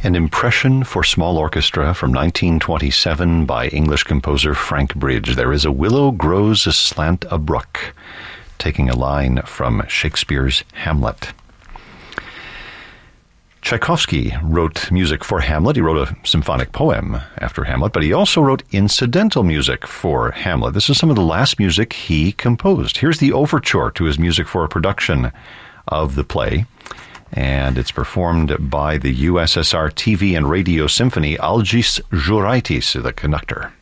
An Impression for Small Orchestra from 1927 by English composer Frank Bridge. There is a willow grows aslant a brook, taking a line from Shakespeare's Hamlet. Tchaikovsky wrote music for Hamlet. He wrote a symphonic poem after Hamlet, but he also wrote incidental music for Hamlet. This is some of the last music he composed. Here's the overture to his music for a production of the play, and it's performed by the USSR TV and Radio Symphony. Algis Juraitis, the conductor.